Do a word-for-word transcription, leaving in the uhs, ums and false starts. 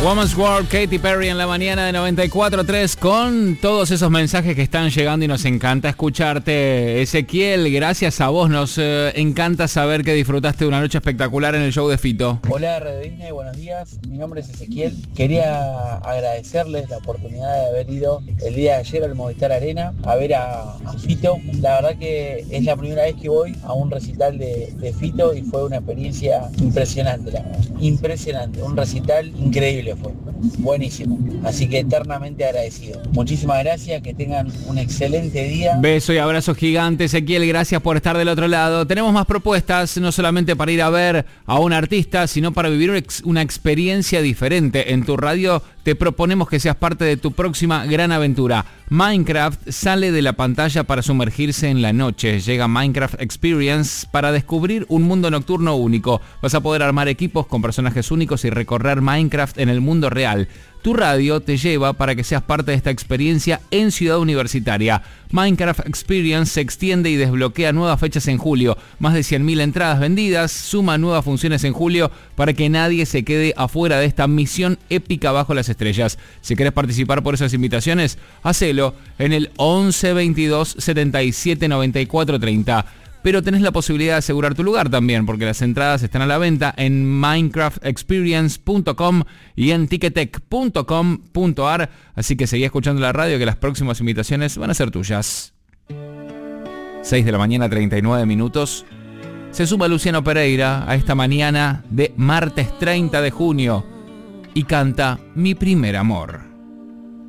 Woman's World, Katy Perry en la mañana de noventa y cuatro punto tres con todos esos mensajes que están llegando y nos encanta escucharte. Ezequiel, gracias a vos, nos eh, encanta saber que disfrutaste de una noche espectacular en el show de Fito. Hola Radio Disney, buenos días, mi nombre es Ezequiel. Quería agradecerles la oportunidad de haber ido el día de ayer al Movistar Arena a ver a, a Fito. La verdad que es la primera vez que voy a un recital de, de Fito y fue una experiencia impresionante, la verdad. Impresionante, un recital increíble fue, buenísimo, así que eternamente agradecido. Muchísimas gracias, que tengan un excelente día. Beso y abrazo gigante, Ezequiel, gracias por estar del otro lado. Tenemos más propuestas, no solamente para ir a ver a un artista, sino para vivir una experiencia diferente. En tu radio te proponemos que seas parte de tu próxima gran aventura. Minecraft sale de la pantalla para sumergirse en la noche. Llega Minecraft Experience para descubrir un mundo nocturno único. Vas a poder armar equipos con personajes únicos y recorrer Minecraft en el mundo real. Tu radio te lleva para que seas parte de esta experiencia en Ciudad Universitaria. Minecraft Experience se extiende y desbloquea nuevas fechas en julio. Más de cien mil entradas vendidas, suma nuevas funciones en julio para que nadie se quede afuera de esta misión épica bajo las estrellas. Si querés participar por esas invitaciones, hacelo en el once veintidós setenta y siete noventa y cuatro treinta. Pero tenés la posibilidad de asegurar tu lugar también, porque las entradas están a la venta en minecraft experience punto com y en ticketek punto com punto ar, así que seguí escuchando la radio, que las próximas invitaciones van a ser tuyas. seis de la mañana, treinta y nueve minutos. Se suma Luciano Pereira a esta mañana de martes treinta de junio y canta Mi primer amor.